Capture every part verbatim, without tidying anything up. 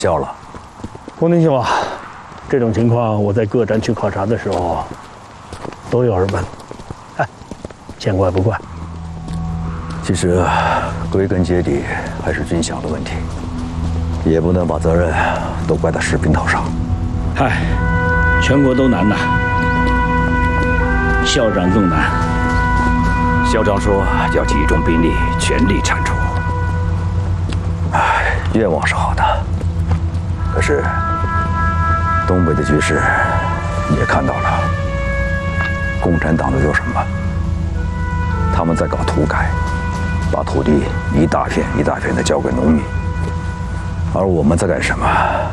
交了。 洪天兄啊，这种情况我在各站去考察的时候，都有人问，哎，见怪不怪。 其实，归根结底还是军饷的问题，也不能把责任都怪到士兵头上。 嗨，全国都难呐，校长更难。 校长说要集中兵力，全力铲除。唉，愿望是好的，可是东北的局势你也看到了，共产党在做什么？他们在搞土改，把土地一大片一大片的交给农民，而我们在干什么？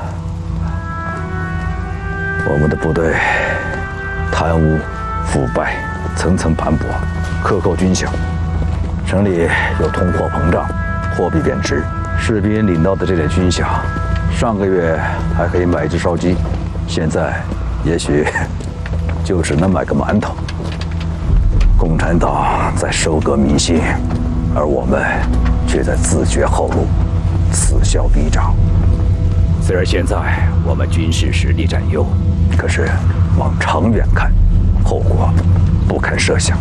我们的部队贪污腐败，层层盘剥，克扣军饷，城里有通货膨胀，货币贬值，士兵领到的这点军饷，上个月还可以买一只烧鸡，现在也许就只能买个馒头。共产党在收割民心，而我们却在自绝后路，此消彼长。虽然现在我们军事实力占优，可是往长远看，后果不堪设想。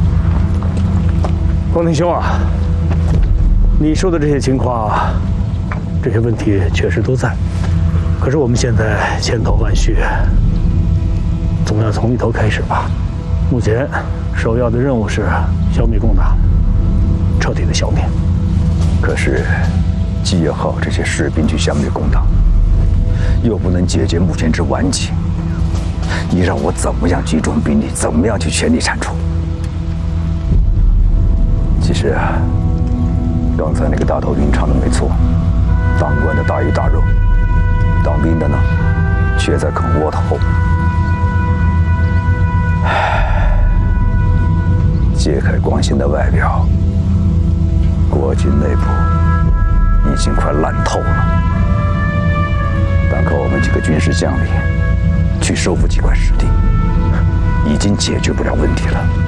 洪天兄啊，你说的这些情况，这些问题确实都在。可是我们现在千头万绪，总要从一头开始吧。目前首要的任务是消灭共党，彻底的消灭。 可是，既要靠这些士兵去消灭共党，又不能解决目前之顽疾。你让我怎么样集中兵力，怎么样去全力铲除？其实啊，刚才那个大头兵唱的没错，当官的大鱼大肉，当兵的呢，却在啃窝头。揭开光鲜的外表，国军内部已经快烂透了。单靠我们几个军事将领去收复几块失地，已经解决不了问题了。